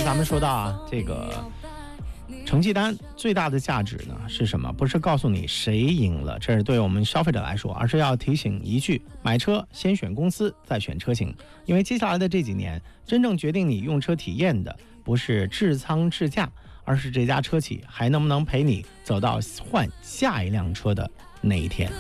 咱们说到啊，这个成绩单最大的价值呢是什么？不是告诉你谁赢了，这是对我们消费者来说，而是要提醒一句：买车先选公司，再选车型。因为接下来的这几年，真正决定你用车体验的，不是质仓质价，而是这家车企还能不能陪你走到换下一辆车的那一天。